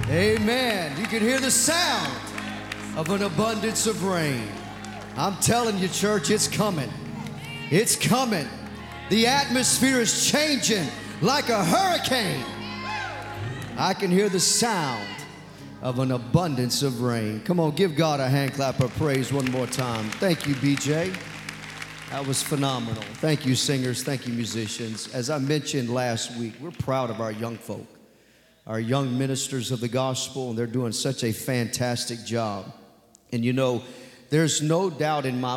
Amen. You can hear the sound of an abundance of rain. I'm telling you, church, it's coming. It's coming. The atmosphere is changing like a hurricane. I can hear the sound of an abundance of rain. Come on, give God a hand clap of praise one more time. Thank you, BJ. That was phenomenal. Thank you, singers. Thank you, musicians. As I mentioned last week, we're proud of our young folk, our young ministers of the gospel, and they're doing such a fantastic job. And you know, there's no doubt in my